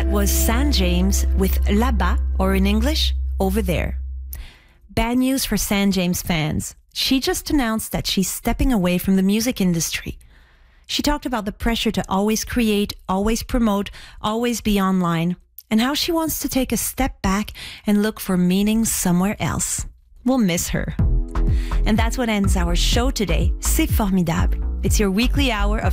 That was San James with Là-bas, or in English, Over There. Bad news for San James fans. She just announced that she's stepping away from the music industry. She talked about the pressure to always create, always promote, always be online, and how she wants to take a step back and look for meaning somewhere else. We'll miss her. And that's what ends our show today. C'est formidable. It's your weekly hour of